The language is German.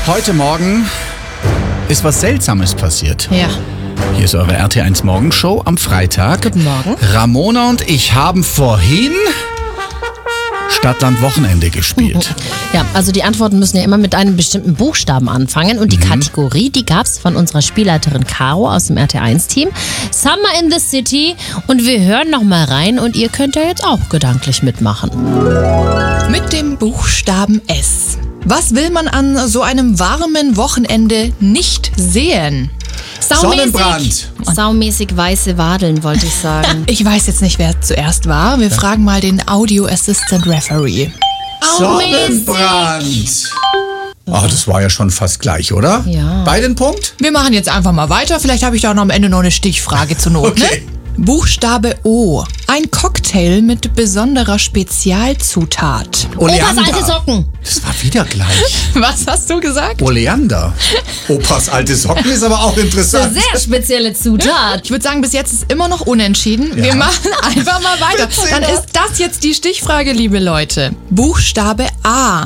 Heute Morgen ist was Seltsames passiert. Ja. Hier ist eure RT1 Morgenshow am Freitag. Guten Morgen. Ramona und ich haben vorhin Stadtland Wochenende gespielt. Ja, also die Antworten müssen ja immer mit einem bestimmten Buchstaben anfangen. Und die Kategorie, die gab es von unserer Spielleiterin Caro aus dem RT1-Team. Summer in the City. Und wir hören noch mal rein und ihr könnt ja jetzt auch gedanklich mitmachen. Mit dem Buchstaben S. Was will man an so einem warmen Wochenende nicht sehen? Sonnenbrand. Saumäßig weiße Wadeln, wollte ich sagen. Ich weiß jetzt nicht, wer zuerst war. Wir fragen mal den Audio Assistant Referee. Sonnenbrand. Oh, das war ja schon fast gleich, oder? Ja. Beide einen Punkt? Wir machen jetzt einfach mal weiter. Vielleicht habe ich da noch am Ende noch eine Stichfrage zur Not. Okay. Ne? Buchstabe O. Ein Cocktail mit besonderer Spezialzutat. Opas alte Socken. Das war wieder gleich. Was hast du gesagt? Oleander. Opas alte Socken ist aber auch interessant. Sehr spezielle Zutat. Ich würde sagen, bis jetzt ist immer noch unentschieden. Ja. Wir machen einfach mal weiter. Dann ist das jetzt die Stichfrage, liebe Leute. Buchstabe A.